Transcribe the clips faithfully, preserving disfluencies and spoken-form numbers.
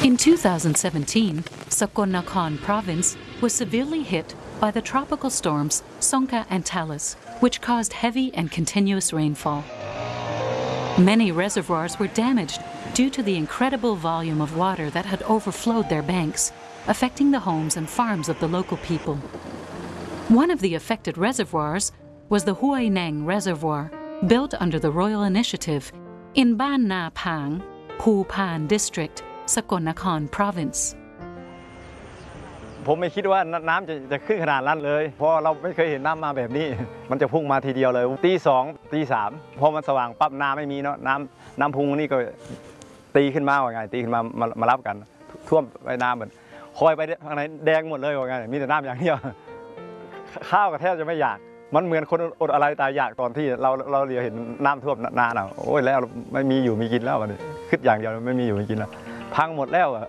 In two thousand seventeen, Sakon Nakhon province was severely hit by the tropical storms Songkha and Talis, which caused heavy and continuous rainfall. Many reservoirs were damaged due to the incredible volume of water that had overflowed their banks, affecting the homes and farms of the local people. One of the affected reservoirs was the Huai Nang Reservoir, built under the Royal Initiative in Ban Na Phang, Phu Phan District, Sakon Nakhon Province. ผมไม่คิดว่าน้ำจะจะขึ้นขนาดนั้นเลยเพราะเราไม่เคยเห็นน้ำมาแบบนี้มันจะพุ่งมาทีเดียวเลยตีสองตีสามพอมันสว่างปั๊บน้ำไม่มีเนาะน้ำน้ำพุ่งนี่ก็ตีขึ้นมาว่าไงตีขึ้นมามามารับกันท่วมไปน้ำเหมือนคอยไปข้างในแดงหมดเลยว่าไงมีแต่น้ำอย่างเดียวข้าวก็แทบจะไม่อยากมันเหมือนคนอดอะไรตายอยากตอนที่เราเราเรียเห็นน้ำท่วมนาน่ะโอ้ยแล้วไม่มีอยู่มีกินแล้ววันนี้คิดอย่างเดียวไม่มีอยู่มีกินแล้วพังหมดแล้วอ่ะ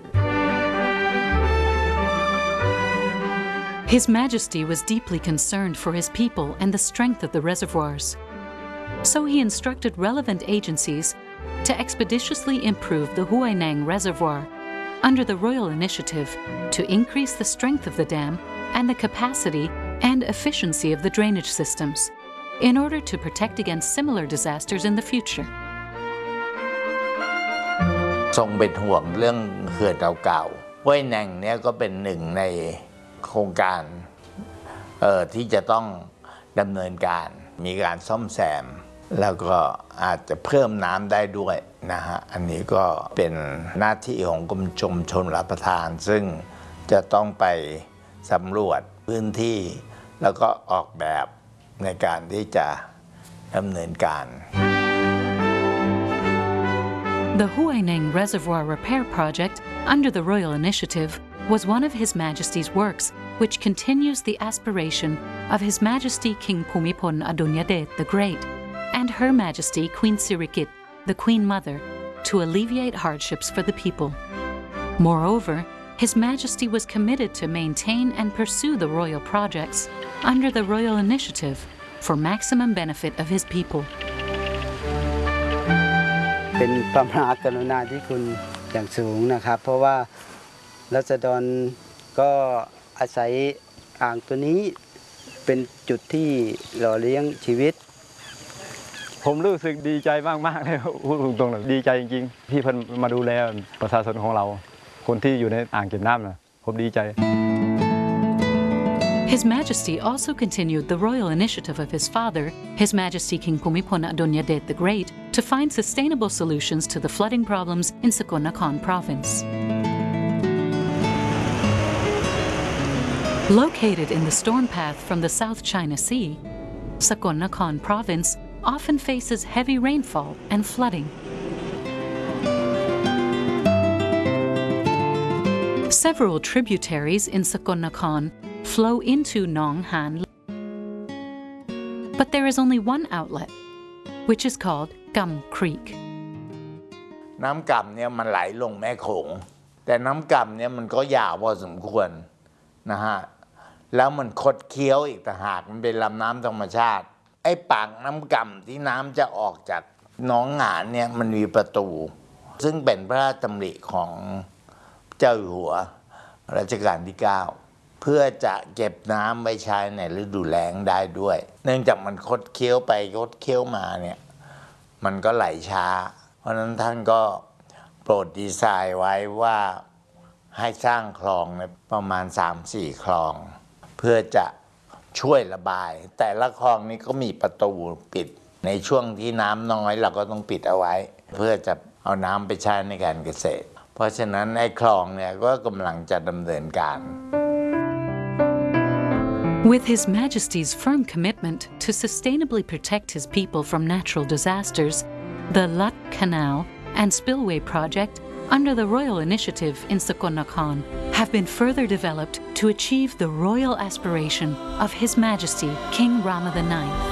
His Majesty was deeply concerned for his people and the strength of the reservoirs. So he instructed relevant agencies to expeditiously improve the Huai Nang Reservoir under the Royal Initiative to increase the strength of the dam and the capacity and efficiency of the drainage systems in order to protect against similar disasters in the future. ทรงเป็นห่วงเรื่องเขื่อนเก่าๆห้วยแนงเนี่ยก็เป็นหนึ่งในโครงการที่จะต้องดำเนินการมีการซ่อมแซมแล้วก็อาจจะเพิ่มน้ำได้ด้วยนะฮะอันนี้ก็เป็นหน้าที่ของกรมชลชลประทานซึ่งจะต้องไปสำรวจพื้นที่แล้วก็ออกแบบในการที่จะดำเนินการ The Huai Nang Reservoir Repair Project under the Royal Initiative was one of His Majesty's works which continues the aspiration of His Majesty King Bhumibol Adulyadej the Great and Her Majesty Queen Sirikit, the Queen Mother, to alleviate hardships for the people. Moreover, His Majesty was committed to maintain and pursue the royal projects under the Royal Initiative for maximum benefit of his people. เป็นพระมหากรุณาธิคุณอย่างสูงนะครับเพราะว่าราษฎรก็อาศัยอ่างตัวนี้เป็นจุดที่หล่อเลี้ยงชีวิตผมรู้สึกดีใจมากๆเลยพูดตรงๆดีใจจริงๆที่เพิ่นมาดูแลประชาชนของเราคนที่อยู่ในอ่างเก็บน้ำนะผมดีใจ His Majesty also continued the royal initiative of his father, His Majesty King Bhumibol Adulyadej the Great, to find sustainable solutions to the flooding problems in Sakon Nakhon Province. Located in the storm path from the South China Sea, Sakon Nakhon Province often faces heavy rainfall and flooding. Several tributaries in Sakon Nakhon flow into Nong Han, but there is only one outlet, which is called Gam Creek. น้ำก่ำเนี่ยมันไหลลงแม่โขงแต่น้ำก่ำเนี่ยมันก็ยาวพอสมควรนะฮะแล้วมันคดเคี้ยวอีกต่างหากมันเป็นลำน้ำธรรมชาติไอ้ปากน้ำก่ำที่น้ำจะออกจากหนองหานเนี่ยมันมีประตูซึ่งเป็นพระราชดำริของเจ้าอยู่หัวรัชกาลที่เก้าเพื่อจะเก็บน้ำไว้ใช้ในฤดูแล้งได้ด้วยเนื่องจากมันคดเคี้ยวไปคดเคี้ยวมาเนี่ยมันก็ไหลช้าเพราะฉะนั้นท่านก็โปรดดีไซน์ไว้ว่าให้สร้างคลองในประมาณ สามสี่ คลองเพื่อจะช่วยระบายแต่ละคลองนี้ก็มีประตูปิดในช่วงที่น้ำน้อยเราก็ต้องปิดเอาไว้เพื่อจะเอาน้ำไปใช้ในการเกษตรเพราะฉะนั้นไอ้คลองเนี่ยก็กำลังจะดำเนินการ With His Majesty's firm commitment to sustainably protect his people from natural disasters, the Lat Canal and Spillway Project under the Royal Initiative in Sakon Nakhon have been further developed to achieve the royal aspiration of His Majesty King Rama the Ninth.